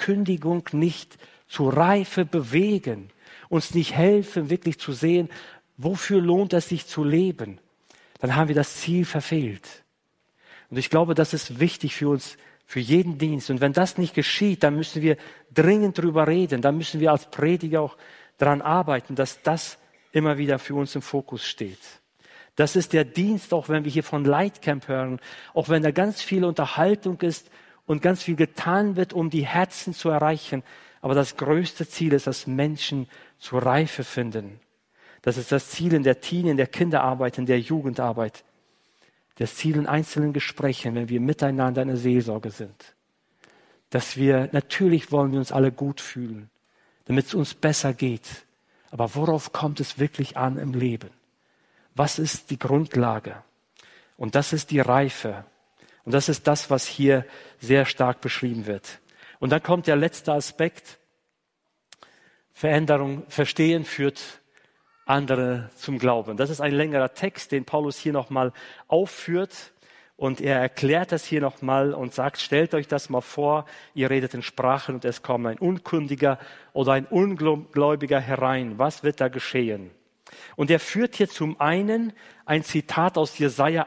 Verkündigung nicht zur Reife bewegen, uns nicht helfen, wirklich zu sehen, wofür lohnt es sich zu leben, dann haben wir das Ziel verfehlt. Und ich glaube, das ist wichtig für uns, für jeden Dienst. Und wenn das nicht geschieht, dann müssen wir dringend drüber reden. Dann müssen wir als Prediger auch daran arbeiten, dass das immer wieder für uns im Fokus steht. Das ist der Dienst, auch wenn wir hier von Lightcamp hören, auch wenn da ganz viel Unterhaltung ist und ganz viel getan wird, um die Herzen zu erreichen. Aber das größte Ziel ist, dass Menschen zur Reife finden. Das ist das Ziel in der in der Kinderarbeit, in der Jugendarbeit. Das Ziel in einzelnen Gesprächen, wenn wir miteinander in der Seelsorge sind. Dass wir, natürlich wollen wir uns alle gut fühlen, damit es uns besser geht. Aber worauf kommt es wirklich an im Leben? Was ist die Grundlage? Und das ist die Reife. Und das ist das, was hier sehr stark beschrieben wird. Und dann kommt der letzte Aspekt. Veränderung, Verstehen führt andere zum Glauben. Das ist ein längerer Text, den Paulus hier nochmal aufführt. Und er erklärt das hier nochmal und sagt, stellt euch das mal vor, ihr redet in Sprachen und es kommt ein Unkundiger oder ein Ungläubiger herein. Was wird da geschehen? Und er führt hier zum einen ein Zitat aus Jesaja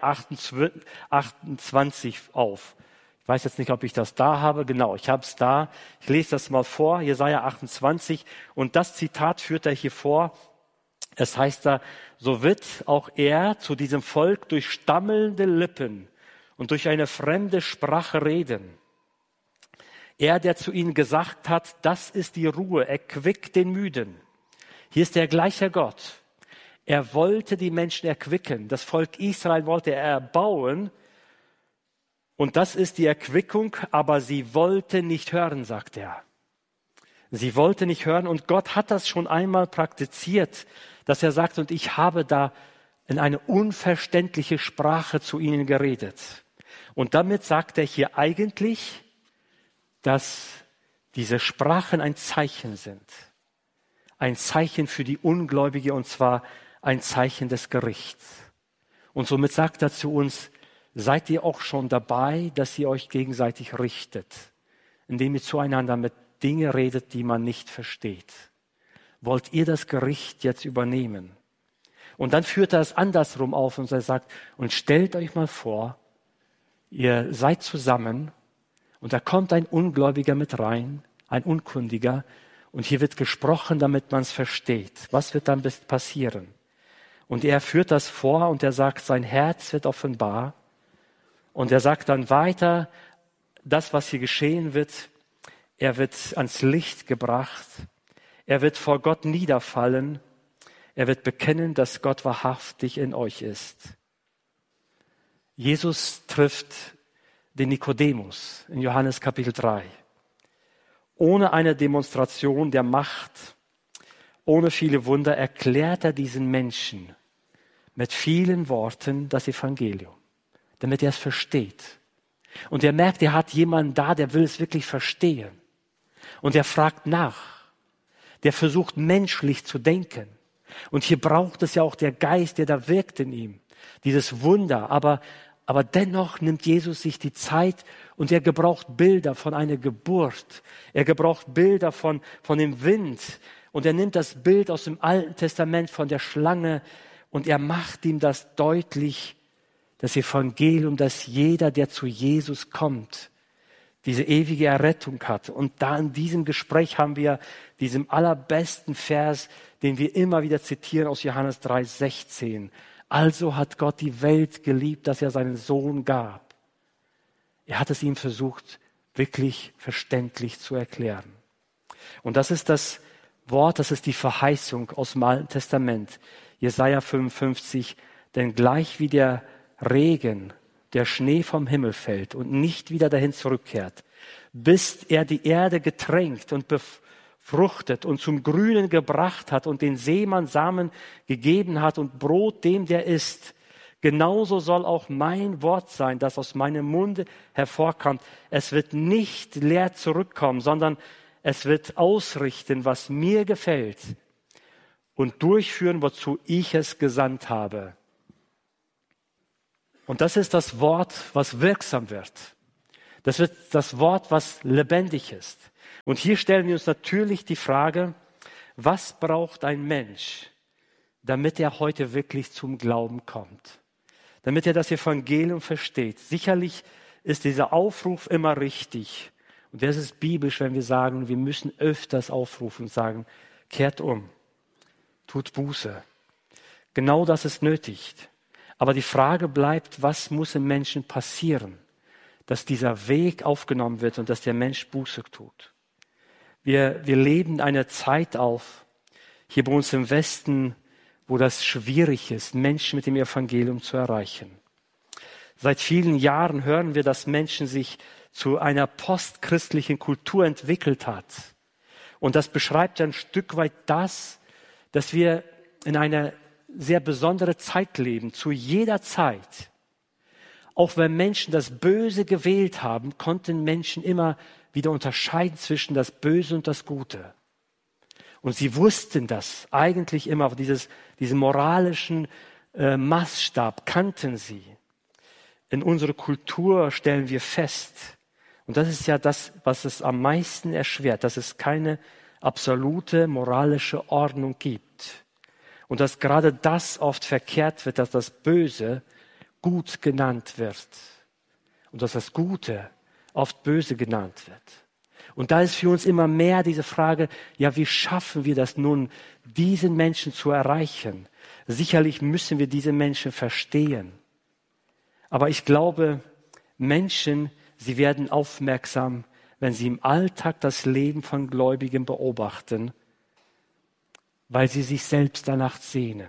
28 auf. Ich weiß jetzt nicht, ob ich das da habe. Genau, ich habe es da. Ich lese das mal vor, Jesaja 28. Und das Zitat führt er hier vor. Es heißt da, so wird auch er zu diesem Volk durch stammelnde Lippen und durch eine fremde Sprache reden. Er, der zu ihnen gesagt hat, das ist die Ruhe, erquickt den Müden. Hier ist der gleiche Gott. Er wollte die Menschen erquicken. Das Volk Israel wollte er erbauen. Und das ist die Erquickung, aber sie wollte nicht hören, sagt er. Sie wollte nicht hören und Gott hat das schon einmal praktiziert, dass er sagt, und ich habe da in eine unverständliche Sprache zu ihnen geredet. Und damit sagt er hier eigentlich, dass diese Sprachen ein Zeichen sind. Ein Zeichen für die Ungläubige und zwar ein Zeichen des Gerichts. Und somit sagt er zu uns, seid ihr auch schon dabei, dass ihr euch gegenseitig richtet, indem ihr zueinander mit Dingen redet, die man nicht versteht. Wollt ihr das Gericht jetzt übernehmen? Und dann führt er es andersrum auf und er sagt, und stellt euch mal vor, ihr seid zusammen und da kommt ein Ungläubiger mit rein, ein Unkundiger, und hier wird gesprochen, damit man es versteht. Was wird dann passieren? Und er führt das vor und er sagt, sein Herz wird offenbar. Und er sagt dann weiter, das, was hier geschehen wird, er wird ans Licht gebracht. Er wird vor Gott niederfallen. Er wird bekennen, dass Gott wahrhaftig in euch ist. Jesus trifft den Nikodemus in Johannes Kapitel 3. Ohne eine Demonstration der Macht, ohne viele Wunder erklärt er diesen Menschen mit vielen Worten das Evangelium, damit er es versteht. Und er merkt, er hat jemanden da, der will es wirklich verstehen. Und er fragt nach. Der versucht menschlich zu denken. Und hier braucht es ja auch der Geist, der da wirkt in ihm. Dieses Wunder. Aber dennoch nimmt Jesus sich die Zeit und er gebraucht Bilder von einer Geburt. Er gebraucht Bilder von dem Wind. Und er nimmt das Bild aus dem Alten Testament von der Schlange und er macht ihm das deutlich, das Evangelium, dass jeder, der zu Jesus kommt, diese ewige Errettung hat. Und da in diesem Gespräch haben wir diesen allerbesten Vers, den wir immer wieder zitieren aus Johannes 3,16. Also hat Gott die Welt geliebt, dass er seinen Sohn gab. Er hat es ihm versucht, wirklich verständlich zu erklären. Und das ist das Wort, das ist die Verheißung aus dem Alten Testament. Jesaja 55, denn gleich wie der Regen, der Schnee vom Himmel fällt und nicht wieder dahin zurückkehrt, bis er die Erde getränkt und befruchtet und zum Grünen gebracht hat und den Seemann Samen gegeben hat und Brot dem, der isst. Genauso soll auch mein Wort sein, das aus meinem Munde hervorkommt. Es wird nicht leer zurückkommen, sondern es wird ausrichten, was mir gefällt und durchführen, wozu ich es gesandt habe. Und das ist das Wort, was wirksam wird. Das wird das Wort, was lebendig ist. Und hier stellen wir uns natürlich die Frage, was braucht ein Mensch, damit er heute wirklich zum Glauben kommt? Damit er das Evangelium versteht. Sicherlich ist dieser Aufruf immer richtig. Und das ist biblisch, wenn wir sagen, wir müssen öfters aufrufen und sagen, kehrt um, tut Buße. Genau das ist nötig. Aber die Frage bleibt, was muss im Menschen passieren, dass dieser Weg aufgenommen wird und dass der Mensch Buße tut. Wir leben eine Zeit auf, hier bei uns im Westen, wo das schwierig ist, Menschen mit dem Evangelium zu erreichen. Seit vielen Jahren hören wir, dass Menschen sich zu einer postchristlichen Kultur entwickelt hat. Und das beschreibt ein Stück weit das, dass wir in einer sehr besondere Zeit leben, zu jeder Zeit. Auch wenn Menschen das Böse gewählt haben, konnten Menschen immer wieder unterscheiden zwischen das Böse und das Gute. Und sie wussten das eigentlich immer, diesen moralischen Maßstab kannten sie. In unserer Kultur stellen wir fest, und das ist ja das, was es am meisten erschwert, dass es keine absolute moralische Ordnung gibt. Und dass gerade das oft verkehrt wird, dass das Böse gut genannt wird. Und dass das Gute oft böse genannt wird. Und da ist für uns immer mehr diese Frage, ja, wie schaffen wir das nun, diesen Menschen zu erreichen? Sicherlich müssen wir diese Menschen verstehen. Aber ich glaube, Menschen, sie werden aufmerksam, wenn sie im Alltag das Leben von Gläubigen beobachten, weil sie sich selbst danach sehnen.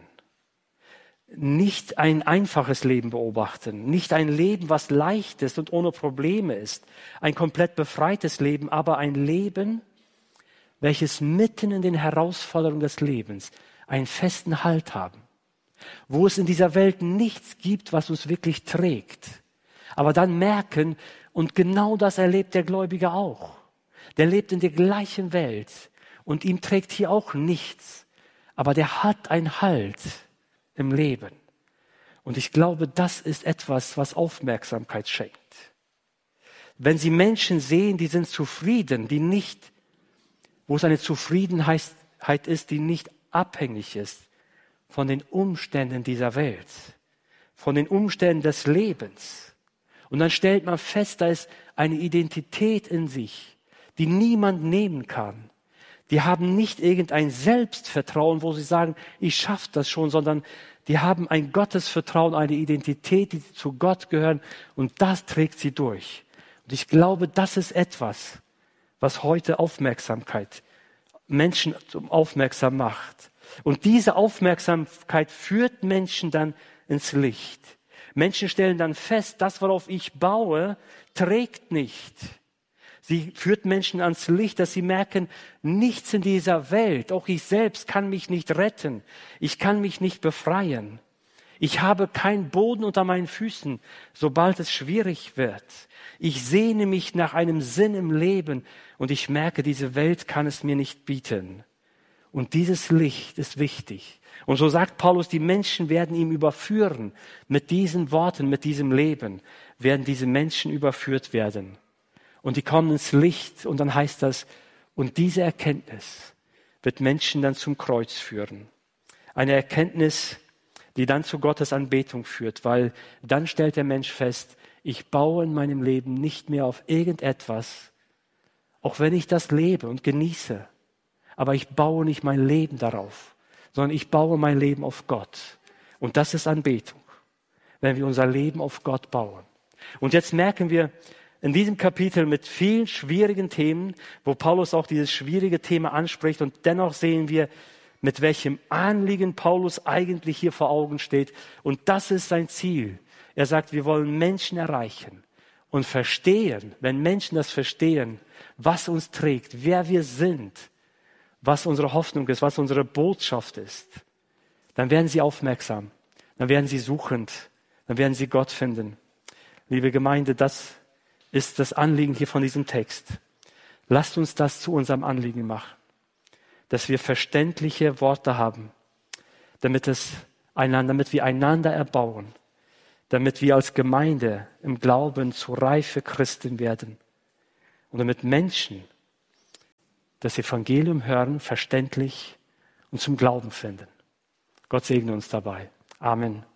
Nicht ein einfaches Leben beobachten, nicht ein Leben, was leicht ist und ohne Probleme ist, ein komplett befreites Leben, aber ein Leben, welches mitten in den Herausforderungen des Lebens einen festen Halt haben, wo es in dieser Welt nichts gibt, was uns wirklich trägt, aber dann merken, und genau das erlebt der Gläubige auch. Der lebt in der gleichen Welt und ihm trägt hier auch nichts, aber der hat einen Halt im Leben. Und ich glaube, das ist etwas, was Aufmerksamkeit schenkt. Wenn Sie Menschen sehen, die sind zufrieden, wo es eine Zufriedenheit ist, die nicht abhängig ist von den Umständen dieser Welt, von den Umständen des Lebens. Und dann stellt man fest, da ist eine Identität in sich, die niemand nehmen kann. Die haben nicht irgendein Selbstvertrauen, wo sie sagen, ich schaffe das schon, sondern die haben ein Gottesvertrauen, eine Identität, die zu Gott gehören, und das trägt sie durch. Und ich glaube, das ist etwas, was heute Menschen aufmerksam macht. Und diese Aufmerksamkeit führt Menschen dann ins Licht. Menschen stellen dann fest, das, worauf ich baue, trägt nicht. Sie führt Menschen ans Licht, dass sie merken, nichts in dieser Welt, auch ich selbst kann mich nicht retten. Ich kann mich nicht befreien. Ich habe keinen Boden unter meinen Füßen, sobald es schwierig wird. Ich sehne mich nach einem Sinn im Leben und ich merke, diese Welt kann es mir nicht bieten. Und dieses Licht ist wichtig. Und so sagt Paulus, die Menschen werden ihm überführen. Mit diesen Worten, mit diesem Leben werden diese Menschen überführt werden. Und die kommen ins Licht und dann heißt das, und diese Erkenntnis wird Menschen dann zum Kreuz führen. Eine Erkenntnis, die dann zu Gottes Anbetung führt, weil dann stellt der Mensch fest, ich baue in meinem Leben nicht mehr auf irgendetwas, auch wenn ich das lebe und genieße. Aber ich baue nicht mein Leben darauf, sondern ich baue mein Leben auf Gott. Und das ist Anbetung, wenn wir unser Leben auf Gott bauen. Und jetzt merken wir, in diesem Kapitel mit vielen schwierigen Themen, wo Paulus auch dieses schwierige Thema anspricht, und dennoch sehen wir, mit welchem Anliegen Paulus eigentlich hier vor Augen steht. Und das ist sein Ziel. Er sagt, wir wollen Menschen erreichen und verstehen, wenn Menschen das verstehen, was uns trägt, wer wir sind, was unsere Hoffnung ist, was unsere Botschaft ist, dann werden sie aufmerksam, dann werden sie suchend, dann werden sie Gott finden. Liebe Gemeinde, das ist das Anliegen hier von diesem Text. Lasst uns das zu unserem Anliegen machen, dass wir verständliche Worte haben, damit wir einander erbauen, damit wir als Gemeinde im Glauben zu reife Christen werden und damit Menschen das Evangelium hören, verständlich und zum Glauben finden. Gott segne uns dabei. Amen.